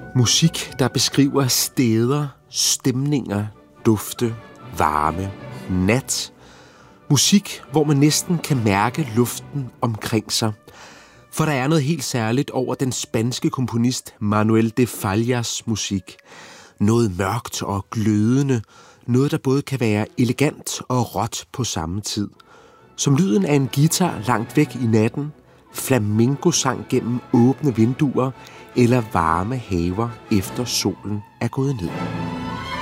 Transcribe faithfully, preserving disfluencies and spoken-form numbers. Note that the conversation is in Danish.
Musik, der beskriver steder, stemninger, dufte, varme, nat. Musik, hvor man næsten kan mærke luften omkring sig. For der er noget helt særligt over den spanske komponist Manuel de Fallas musik. Noget mørkt og glødende. Noget, der både kan være elegant og råt på samme tid. Som lyden af en guitar langt væk i natten, flamingo-sang gennem åbne vinduer eller varme haver efter solen er gået ned.